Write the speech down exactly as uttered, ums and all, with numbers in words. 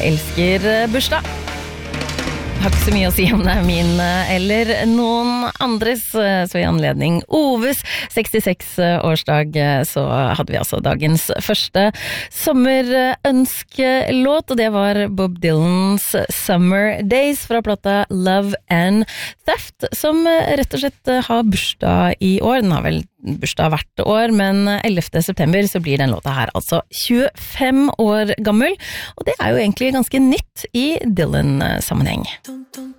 elsker bursdag. Jeg har ikke så mye å si om det er min eller noen andres, så i anledning Oves sekstiseks-årsdag så hadde vi altså dagens første sommerønskelåt, og det var Bob Dylans Summer Days fra plata Love and Theft, som rett og slett har bursdag i år. Den har vel bursdag hvert år, men ellevte september så blir den låta her altså tjuefem år gammel, og det er jo egentlig ganske nytt i Dylan-sammenheng.